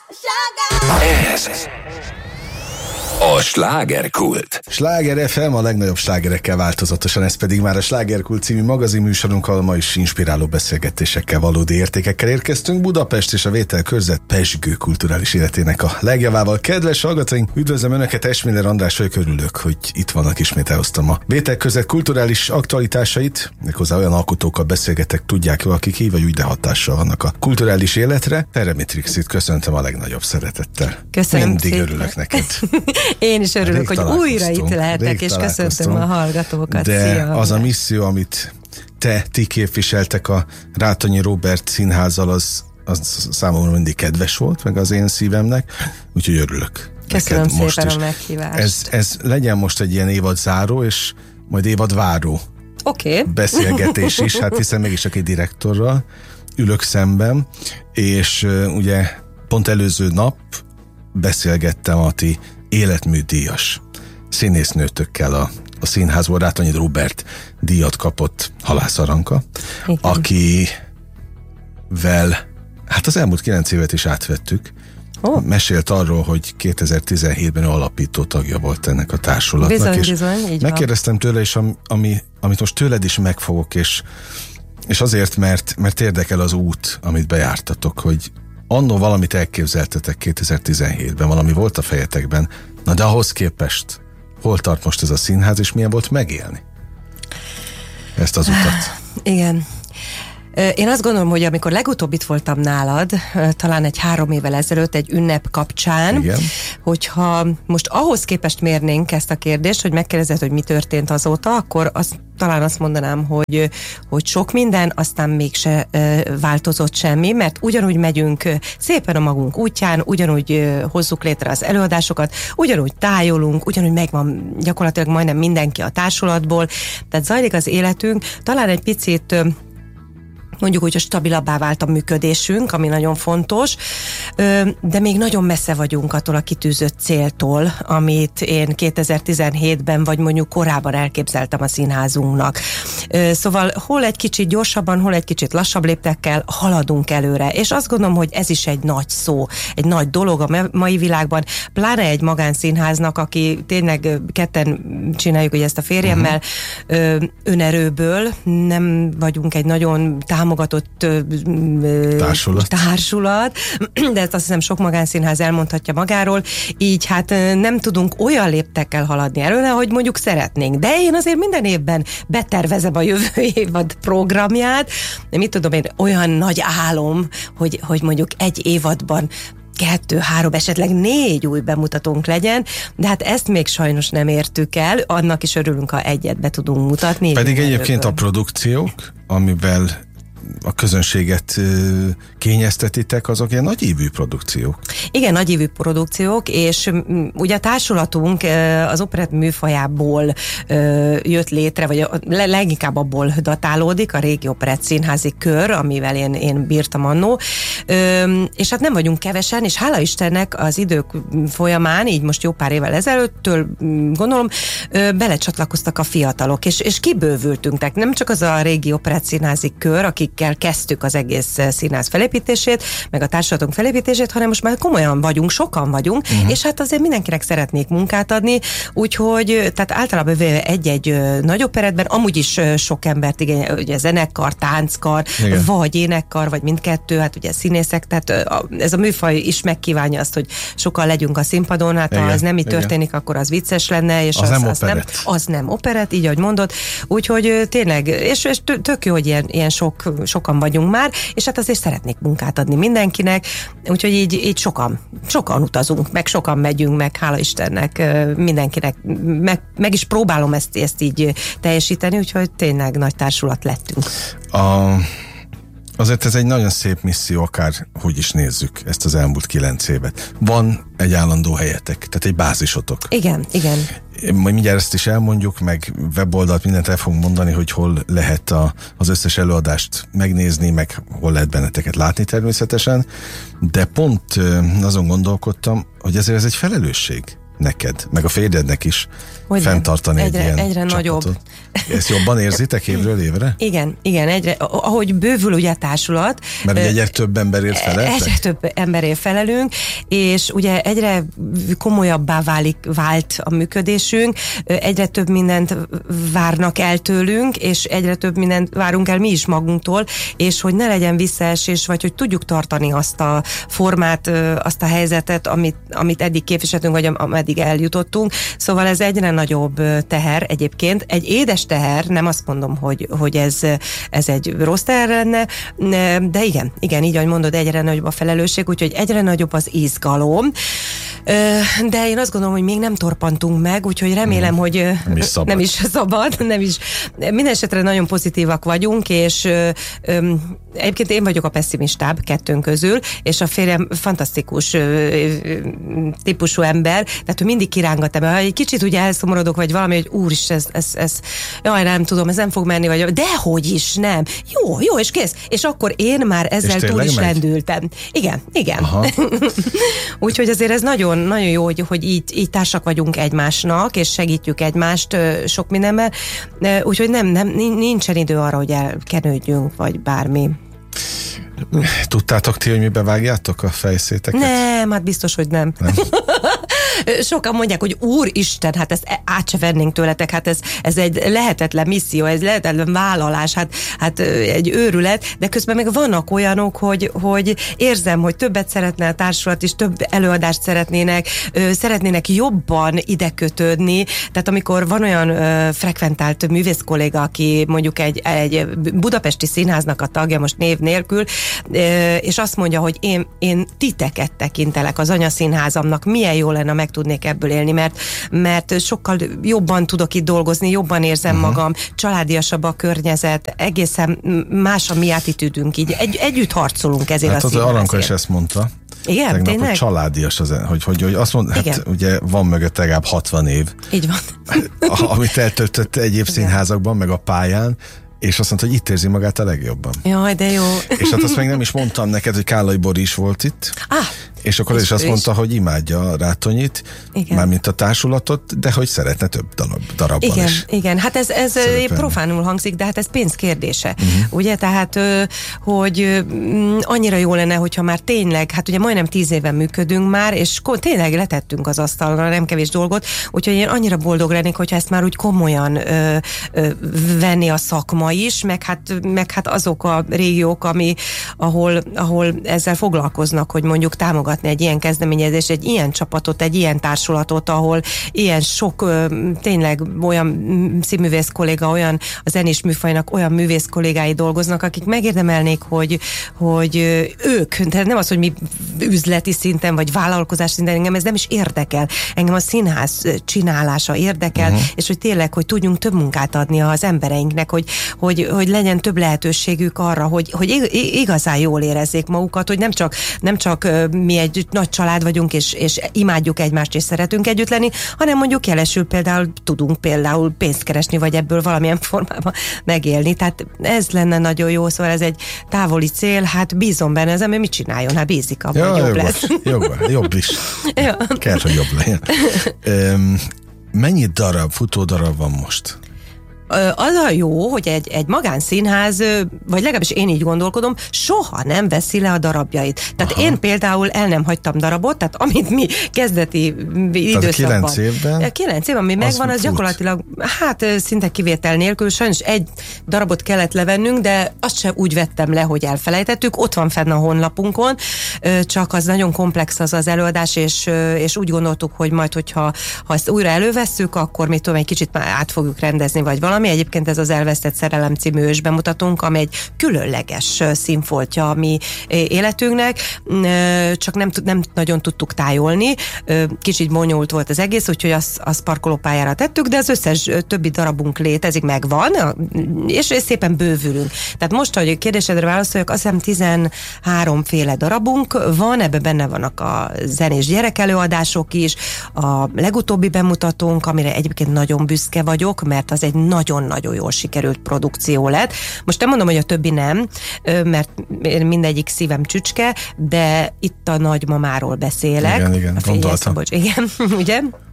Ez a Slágerkult. Sláger FM, a legnagyobb slágerekkel változatosan, ez pedig már a Slágerkult című magazinműsorunk, ahol ma is inspiráló beszélgetésekkel, valódi értékekkel érkeztünk Budapest és a vételkörzet pezsgő kulturális életének a legjavával. Kedves hallgatóink, üdvözlöm Önöket, Esmiller András vagyok, örülök, hogy itt vannak, ismét elhoztam a vételkörzet kulturális aktualitásait, méghozzá olyan alkotókkal beszélgetek, tudják jól, akik így vagy úgy, de hatással vannak a kulturális életre. Teremitrixit köszöntöm a legnagyobb szeretettel. Köszönöm Mindig szépen. örülök neked. Én is örülök, hogy újra itt lehetek, és köszöntöm a hallgatókat. De Szia, az a misszió, amit ti képviseltek a Rátonyi Róbert Színházzal, az számomra mindig kedves volt, meg az én szívemnek, úgyhogy örülök. Köszönöm szépen a meghívást. Ez legyen most egy ilyen évadzáró, és majd évadváró beszélgetés is, hát hiszen mégis csak egy direktorral ülök szemben, és ugye pont előző nap beszélgettem a ti életműdíjas színésznőtökkel a színházból. Rátonyi Róbert díjat kapott Halász Aranka, akivel hát az elmúlt 9 évet is átvettük. Mesélt arról, hogy 2017-ben alapító tagja volt ennek a társulatnak. Bizony, így megkérdeztem tőle, és amit most tőled is megfogok, és azért, mert érdekel az út, amit bejártatok, hogy annó valamit elképzeltetek 2017-ben, valami volt a fejetekben, na de ahhoz képest hol tart most ez a színház, és milyen volt megélni ezt az utat? Igen. Én azt gondolom, hogy amikor legutóbb itt voltam nálad, talán egy 3 évvel ezelőtt egy ünnep kapcsán, igen, hogyha most ahhoz képest mérnénk ezt a kérdést, hogy megkérdezed, hogy mi történt azóta, akkor talán azt mondanám, hogy sok minden, aztán mégse változott semmi, mert ugyanúgy megyünk szépen a magunk útján, ugyanúgy hozzuk létre az előadásokat, ugyanúgy tájolunk, ugyanúgy megvan gyakorlatilag majdnem mindenki a társulatból, tehát zajlik az életünk, talán egy picit mondjuk úgy, hogy stabilabbá vált a működésünk, ami nagyon fontos, de még nagyon messze vagyunk attól a kitűzött céltól, amit én 2017-ben, vagy mondjuk korábban elképzeltem a színházunknak. Szóval hol egy kicsit gyorsabban, hol egy kicsit lassabb léptekkel haladunk előre, és azt gondolom, hogy ez is egy nagy szó, egy nagy dolog a mai világban, pláne egy magánszínháznak, aki tényleg ketten csináljuk ugye ezt a férjemmel, önerőből, nem vagyunk egy nagyon támogatott társulat, de ezt azt hiszem sok magánszínház elmondhatja magáról, így hát nem tudunk olyan léptekkel haladni előre, hogy mondjuk szeretnénk. De én azért minden évben betervezem a jövő évad programját, de mit tudom én, olyan nagy álom, hogy mondjuk egy évadban 2, 3, esetleg 4 új bemutatónk legyen, de hát ezt még sajnos nem értük el, annak is örülünk, ha egyet be tudunk mutatni. Pedig egyébként a produkciók, amivel a közönséget kényeztetitek, azok ilyen nagyívű produkciók. Igen, nagyívű produkciók, és ugye a társulatunk az operett műfajából jött létre, vagy leginkább abból datálódik, a régi operett színházi kör, amivel én bírtam annó, és hát nem vagyunk kevesen, és hála Istennek az idők folyamán, így most jó pár évvel ezelőttől gondolom, belecsatlakoztak a fiatalok, és kibővültünk. Nem csak az a régi operett színházi kör, akikkel kezdtük az egész színház felépítését, meg a társulatunk felépítését, hanem most már komolyan vagyunk, sokan vagyunk, és hát azért mindenkinek szeretnék munkát adni, úgyhogy tehát általában egy-egy nagy operettben amúgy is sok embert igényel, ugye zenekar, tánckar, igen, vagy énekkar, vagy mindkettő, hát ugye színészek, tehát ez a műfaj is megkívánja azt, hogy sokan legyünk a színpadon, hát igen, ha ez nem így történik, akkor az vicces lenne, és az nem operett, így ahogy mondod, úgyhogy tényleg, és tök jó, hogy ilyen sokan vagyunk már, és hát azért szeretnék munkát adni mindenkinek, úgyhogy így sokan utazunk, meg sokan megyünk, meg hála Istennek mindenkinek, meg is próbálom ezt így teljesíteni, úgyhogy tényleg nagy társulat lettünk. Azért ez egy nagyon szép misszió, akár hogy is nézzük ezt az elmúlt 9 évet. Van egy állandó helyetek, tehát egy bázisotok. Igen. Majd mindjárt ezt is elmondjuk, meg weboldalt, mindent el fogunk mondani, hogy hol lehet az összes előadást megnézni, meg hol lehet benneteket látni természetesen, de pont azon gondolkodtam, hogy ezért ez egy felelősség. neked, meg a férjednek is hogy fenntartani egyre, egy ilyen egyre nagyobb. Ezt jobban érzitek évről évre? Igen, egyre, ahogy bővül ugye a társulat. Mert ugye egyre több emberért feleltek? Egyre több emberért felelünk, és ugye egyre komolyabbá vált a működésünk, egyre több mindent várnak el tőlünk, és egyre több mindent várunk el mi is magunktól, és hogy ne legyen visszaesés, vagy hogy tudjuk tartani azt a formát, azt a helyzetet, amit eddig képviseltünk, vagy ameddig eljutottunk. Szóval ez egyre nagyobb teher egyébként. Egy édes teher, nem azt mondom, hogy ez egy rossz teher lenne, de igen, így ahogy mondod, egyre nagyobb a felelősség, úgyhogy egyre nagyobb az izgalom. De én azt gondolom, hogy még nem torpantunk meg, úgyhogy remélem, hogy nem is szabad. Minden esetre nagyon pozitívak vagyunk, és egyébként én vagyok a pessimistább kettőnk közül, és a férjem fantasztikus típusú ember, tehát ő mindig kirángat ebbe. Ha egy kicsit ugye elszomorodok, vagy valami, hogy úristen, ez jaj, nem tudom, ez nem fog menni, vagy dehogy is, nem. Jó, és kész. És akkor én már ezzel túl is lendültem. Igen. Úgyhogy azért ez nagyon, nagyon jó, hogy így társak vagyunk egymásnak, és segítjük egymást sok mindenben. Úgyhogy nincsen idő arra, hogy elkenődjünk, vagy bármi. Tudtátok ti, hogy mibe vágjátok a fejszéteket? Nem, hát biztos, hogy nem. Sokan mondják, hogy Úristen, hát ezt át se vennénk tőletek, hát ez egy lehetetlen misszió, ez lehetetlen vállalás, hát egy őrület, de közben meg vannak olyanok, hogy érzem, hogy többet szeretne a társulat is, több előadást szeretnének jobban ide kötődni, tehát amikor van olyan frekventált művész kolléga, aki mondjuk egy budapesti színháznak a tagja, most név nélkül, és azt mondja, hogy én titeket tekintelek az anyaszínházamnak, milyen jó lenne, meg tudnék ebből élni, mert sokkal jobban tudok itt dolgozni, jobban érzem magam, családiasabb a környezet, egészen más a mi attitűdünk, így együtt harcolunk ezért a színházért. Aranka is ezt mondta. Igen, tegnap, tényleg? Hogy családias, hogy azt mondta, hát ugye van mögött legalább 60 év. Így van. Amit eltöltött egyéb színházakban, meg a pályán, és azt mondta, hogy itt érzi magát a legjobban. Jaj, de jó. És hát azt még nem is mondtam neked, hogy Kállai Bori is volt itt. És akkor is azt mondta, hogy imádja a Rátonyit, mármint a társulatot, de hogy szeretne több darabban is. Igen, hát ez profánul hangzik, de hát ez pénz kérdése. Ugye, tehát, hogy annyira jó lenne, hogyha már tényleg, hát ugye majdnem 10 éven működünk már, és tényleg letettünk az asztalra nem kevés dolgot, úgyhogy én annyira boldog lennék, hogyha ezt már úgy komolyan venni a szakma is, meg hát azok a régiók, ahol ezzel foglalkoznak, hogy mondjuk támogatni egy ilyen kezdeményezést, egy ilyen csapatot, egy ilyen társulatot, ahol ilyen sok tényleg olyan színművész kolléga, olyan a zenés műfajnak olyan művész kollégái dolgoznak, akik megérdemelnék, hogy ők, tehát nem az, hogy mi üzleti szinten, vagy vállalkozás szinten, engem ez nem is érdekel. Engem a színház csinálása érdekel, és hogy tényleg, hogy tudjunk több munkát adni az embereinknek, hogy legyen több lehetőségük arra, hogy igazán jól érezzék magukat, hogy nem csak mi egy nagy család vagyunk, és imádjuk egymást, és szeretünk együtt lenni, hanem mondjuk jelesül tudunk pénzt keresni, vagy ebből valamilyen formában megélni. Tehát ez lenne nagyon jó, szóval ez egy távoli cél, hát bízom benne ezen, mert mit csináljon? Hát bízik abban, hogy jobb lesz. Jobb is. Kell, hogy jobb legyen. Mennyi futódarab van most? Az a jó, hogy egy magánszínház, vagy legalábbis én így gondolkodom, soha nem veszi le a darabjait. Tehát én például el nem hagytam darabot, tehát amit mi kezdeti időszakban. 9 évben? 9 évben, ami megvan, az gyakorlatilag, hát szinte kivétel nélkül, sajnos egy darabot kellett levennünk, de azt sem úgy vettem le, hogy elfelejtettük. Ott van fenn a honlapunkon, csak az nagyon komplex az előadás, és úgy gondoltuk, hogy majd, hogyha ezt újra elővesszük, akkor mit tudom, egy kicsit már át fogjuk rendezni, vagy valami. Egyébként ez az Elvesztett szerelem című ősbemutatónk, ami egy különleges színfoltja a mi életünknek, csak nem nagyon tudtuk tájolni. Kicsit bonyolult volt az egész, úgyhogy azt parkolópályára tettük, de az összes többi darabunk létezik, megvan, és szépen bővülünk. Tehát most, hogy a kérdésedre válaszoljak, azt hiszem 13 féle darabunk van, ebben benne vannak a zenés gyerekelőadások is, a legutóbbi bemutatónk, amire egyébként nagyon büszke vagyok, mert az egy nagyon-nagyon jól sikerült produkció lett. Most nem mondom, hogy a többi nem, mert mindegyik szívem csücske, de itt a nagymamáról beszélek. Igen, gondoltam. Igen, ugye?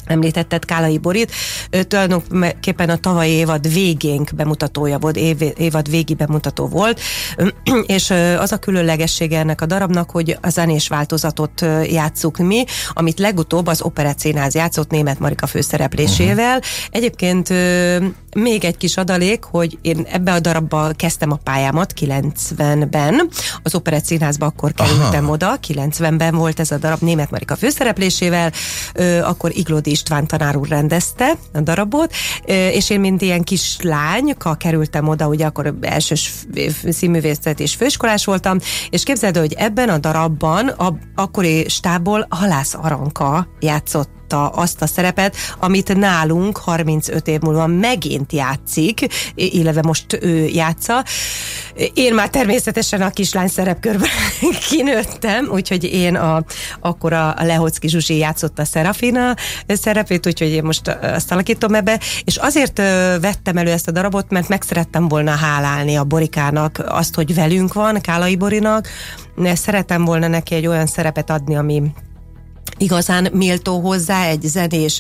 említetted Kálai Borit, tulajdonképpen a tavalyi évad végénk bemutatója volt, évad végi bemutató volt, és az a különlegessége ennek a darabnak, hogy a zenés változatot játsszuk mi, amit legutóbb az Operett Színház játszott Németh Marika főszereplésével. Egyébként még egy kis adalék, hogy én ebbe a darabba kezdtem a pályámat 90-ben, az Operett Színházba akkor kerültem oda, 90-ben volt ez a darab Németh Marika főszereplésével, akkor Iglódi István tanár úr rendezte a darabot, és én mint ilyen kislányka kerültem oda, ugye akkor elsős színművészet és főiskolás voltam, és képzeld, hogy ebben a darabban akkori stábból Halász Aranka játszott azt a szerepet, amit nálunk 35 év múlva megint játszik, illetve most ő játsza. Én már természetesen a kislány szerepkörben kinőttem, úgyhogy én akkor a Lehocki Zsuzsi játszott a Szerafina szerepét, úgyhogy én most azt alakítom ebbe, és azért vettem elő ezt a darabot, mert meg szerettem volna hálálni a Borikának azt, hogy velünk van, Kálai Borinak, szerettem volna neki egy olyan szerepet adni, ami igazán méltó hozzá, egy zenés.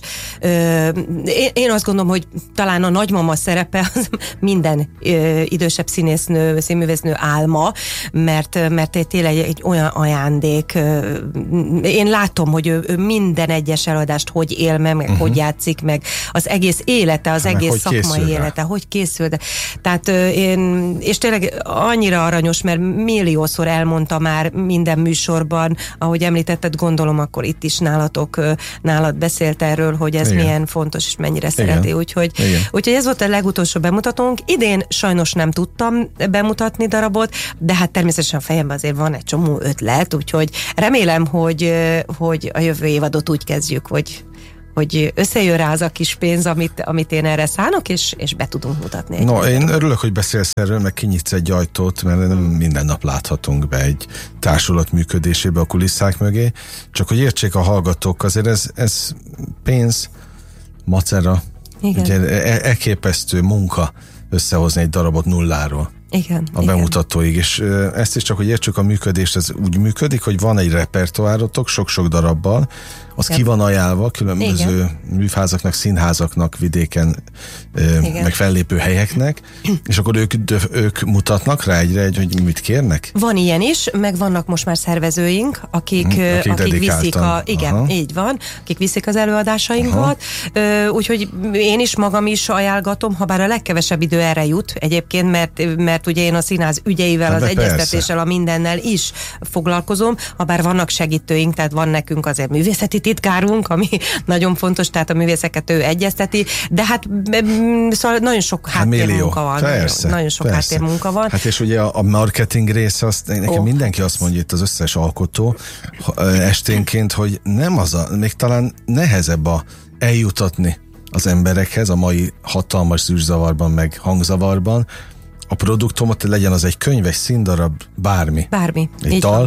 Én azt gondolom, hogy talán a nagymama szerepe az minden idősebb színésznő, színművésznő álma, mert tényleg egy olyan ajándék. Én látom, hogy ő minden egyes előadást hogy él meg hogy játszik meg, az egész élete, az egész szakmai élete, hogy készül. Tehát és tényleg annyira aranyos, mert milliószor elmondta már minden műsorban, ahogy említetted, gondolom akkor itt is nálad beszélt erről, hogy ez milyen fontos, és mennyire szereti. Úgyhogy ez volt a legutolsó bemutatónk. Idén sajnos nem tudtam bemutatni darabot, de hát természetesen a fejemben azért van egy csomó ötlet, úgyhogy remélem, hogy a jövő évadot úgy kezdjük, hogy összejön rá az a kis pénz, amit én erre szánok, és be tudunk mutatni. Én örülök, hogy beszélsz erről, meg kinyitsz egy ajtót, mert nem minden nap láthatunk be egy társulat működésébe a kulisszák mögé. Csak hogy értsék a hallgatók, azért ez pénz, macera, elképesztő munka összehozni egy darabot nulláról. Igen, bemutatóig, és ezt is csak, hogy értsük a működést, ez úgy működik, hogy van egy repertoárotok sok-sok darabbal, az ki van ajánlva különböző műfázaknak, színházaknak, vidéken, meg fellépő helyeknek, és akkor ők mutatnak rá hogy mit kérnek? Van ilyen is, meg vannak most már szervezőink, akik viszik így van, akik viszik az előadásainkat, úgyhogy én is magam is ajánlgatom, ha bár a legkevesebb idő erre jut egyébként, mert ugye én a színház ügyeivel, az egyeztetéssel, a mindennel is foglalkozom, ha bár vannak segítőink, tehát van nekünk azért művészeti titkárunk, ami nagyon fontos, tehát a művészeket ő egyezteti, de hát szóval nagyon sok háttérmunka van. Nagyon sok háttérmunka van. Hát és ugye a marketing része, nekem mindenki azt mondja, itt az összes alkotó esténként, hogy nem még talán nehezebb eljutatni az emberekhez a mai hatalmas zűrzavarban, meg hangzavarban, a produktumot, legyen az egy könyv, egy színdarab, bármi. Egy dal,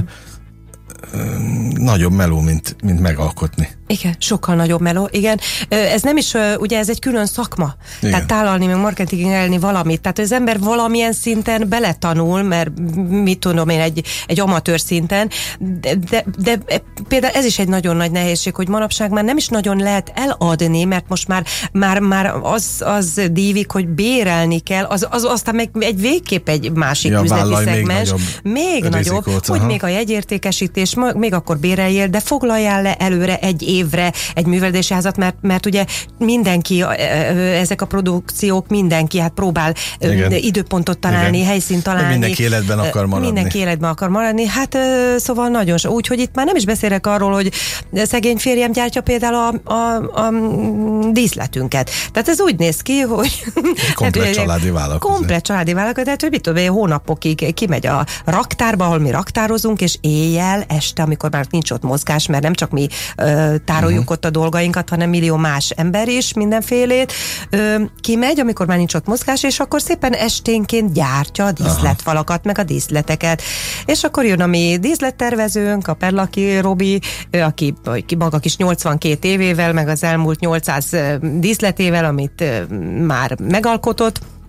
nagyobb meló, mint megalkotni. Igen, sokkal nagyobb meló, igen. Ez nem is, ugye ez egy külön szakma. Igen. Tehát tálalni, meg marketingelni valamit. Tehát az ember valamilyen szinten beletanul, mert mit tudom én, egy amatőr szinten, de például ez is egy nagyon nagy nehézség, hogy manapság már nem is nagyon lehet eladni, mert most már az dívik, hogy bérelni kell, aztán meg végképp egy másik üzleti szegmens. Még nagyobb, hogy még a jegyértékesítés, még akkor béreljél, de foglaljál le előre egy évre egy művelési házat, mert ugye mindenki, ezek a produkciók, mindenki hát próbál időpontot találni, helyszínt találni. Mindenki életben akar maradni. Mindenki életben akar maradni, hát szóval nagyon sok. Úgyhogy itt már nem is beszélek arról, hogy szegény férjem gyártja például a díszletünket. Tehát ez úgy néz ki, hogy komplet családi vállalkozás. Komplet családi vállalkozás, hogy mit tudom én, hónapokig kimegy a raktárba, ahol mi raktározunk, és éjjel, este, amikor már nincs ott mozgás, mert nem csak mi tároljuk ott a dolgainkat, hanem millió más ember is, mindenfélét. Kimegy, amikor már nincs ott mozgás, és akkor szépen esténként gyártja a díszletfalakat, meg a díszleteket. És akkor jön a mi díszlettervezőnk, a Perlaki Robi, aki maga kis 82 évével, meg az elmúlt 800 díszletével, amit már megalkotott,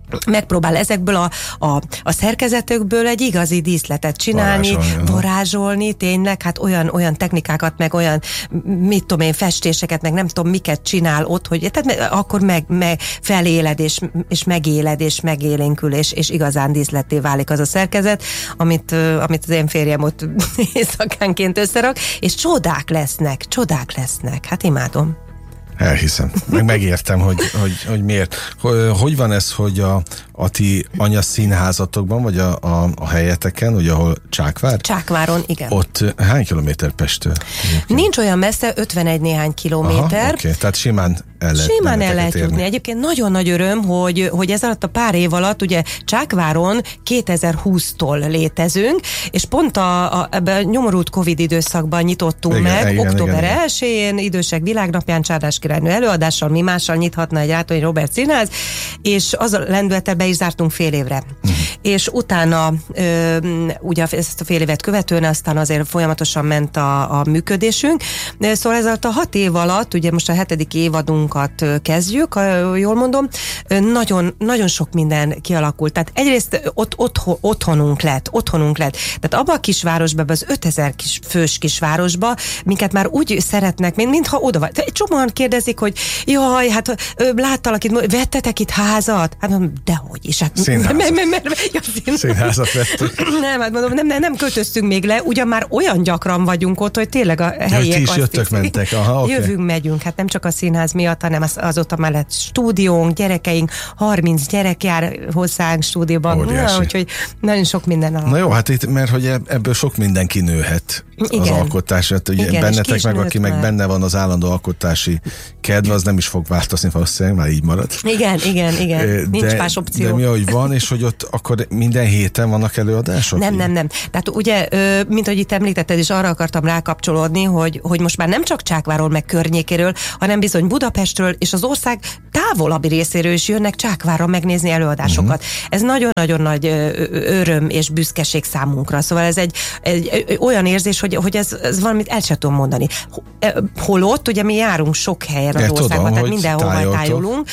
megpróbál ezekből a szerkezetekből egy igazi díszletet csinálni, varázsolni, tényleg, hát olyan technikákat, meg olyan, mit tudom én, festéseket, meg nem tudom miket csinál ott, hogy tehát akkor meg feléled, és megéled, és megélénkül, és igazán díszletté válik az a szerkezet, amit az én férjem ott éjszakánként összerak, és csodák lesznek, hát imádom. Elhiszem. Megértem, hogy miért. Hogy van ez, hogy a ti anyaszínházatokban, vagy a helyeteken, ugye ahol Csákvár? Csákváron, igen. Ott hány kilométer Pesttől? Nincs olyan messze, 51 néhány kilométer. Oké, tehát simán el lehet jutni. Egyébként nagyon nagy öröm, hogy ez alatt a pár év alatt, ugye Csákváron 2020-tól létezünk, és pont ebben a nyomorult Covid időszakban nyitottunk meg, október 1-én, Idősek Világnapján, Csárdás királynő előadással, mi mással nyithatna egy Rátonyi Robert Színház, és az a lendülettel be is zártunk fél évre. És utána, ugye ezt a fél évet követően, aztán azért folyamatosan ment a működésünk. Szóval ez alatt a 6 év alatt, ugye most a 7. évadunkat kezdjük, jól mondom, nagyon sok minden kialakult. Tehát egyrészt otthonunk lett. Tehát abban a kisvárosban, az 5000 fős kisvárosban, minket már úgy szeretnek, mintha oda vagy. Egy csomóan kérdezik, hogy jaj, hát láttalak itt, vettetek itt házat? Hát mondom, dehogy is. Hát, Színházat vettük. Nem, hát mondom, nem költöztünk még le, ugyan már olyan gyakran vagyunk ott, hogy tényleg a helyiek azt jöttök, mentek. Aha, okay. Jövünk, megyünk, hát nem csak a színház miatt, hanem azóta mellett stúdiónk, gyerekeink, 30 gyerek jár hozzánk stúdióban, úgyhogy nagyon sok minden alatt. Na jó, hát itt, mert hogy ebből sok minden kinőhet az alkotás. Hát ugye igen, bennetek meg, aki meg benne van az állandó alkotási kedv, az nem is fog változni, valószínűleg már így marad. Igen. Nincs más opció. De mi, hogy van, és hogy ott akkor minden héten vannak előadások? Nem. Tehát ugye, mint ahogy itt említetted, és arra akartam rákapcsolódni, hogy most már nem csak Csákváról meg környékéről, hanem bizony Budapestről és az ország távolabbi részéről is jönnek Csákvárra megnézni előadásokat. Ez nagyon-nagyon nagy öröm és büszkeség számunkra. Szóval ez egy olyan érzés, hogy ez valamit el sem tudom mondani. Holott, ugye mi járunk sok helyen az országban, tehát mindenhol tájolunk.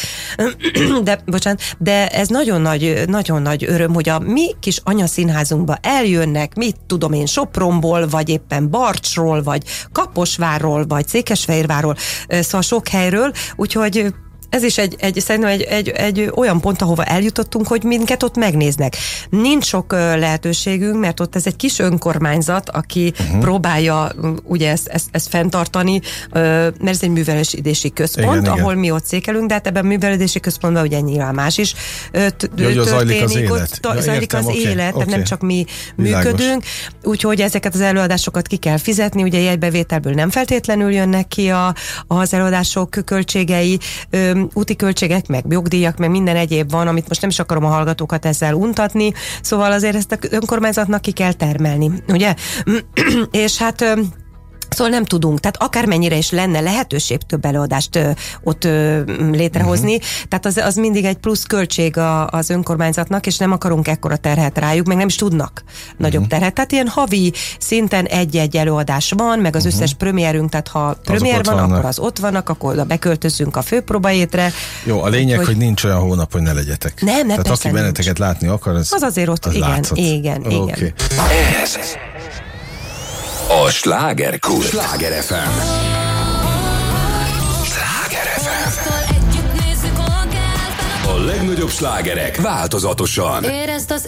De ez nagyon nagy öröm, hogy a mi kis anyaszínházunkba eljönnek, mit tudom én, Sopronból, vagy éppen Barcsról, vagy Kaposvárról, vagy Székesfehérvárról, szóval sok helyről, úgyhogy ez is szerintem egy olyan pont, ahova eljutottunk, hogy minket ott megnéznek. Nincs sok lehetőségünk, mert ott ez egy kis önkormányzat, aki próbálja ugye ezt fenntartani, mert ez egy művelődési központ, igen. Ahol mi ott székelünk, de hát ebben a művelődési központban ugye nyilván más is történik. Zajlik az élet. Zajlik az élet, tehát nem csak mi működünk, úgyhogy ezeket az előadásokat ki kell fizetni, ugye jegybevételből nem feltétlenül jönnek ki az előadások költségei, úti költségek, meg jogdíjak, meg minden egyéb van, amit most nem is akarom a hallgatókat ezzel untatni, szóval azért ezt az önkormányzatnak ki kell termelni, ugye? És hát szóval nem tudunk, tehát akármennyire is lenne lehetőség több előadást ott létrehozni, tehát az mindig egy plusz költség az önkormányzatnak, és nem akarunk ekkora terhet rájuk, meg nem is tudnak nagyobb terhet. Tehát ilyen havi szinten egy-egy előadás van, meg az összes premierünk, tehát ha premier van, akkor az ott vannak, akkor oda beköltözünk a főpróbaétre. Jó, a lényeg, hogy nincs olyan hónap, hogy ne legyetek. Nem, tehát aki benneteket látni akar, az azért ott, igen. Okay. Ez a Slágerkult. Sláger FM. Sláger FM. A legnagyobb slágerek változatosan. Érezd az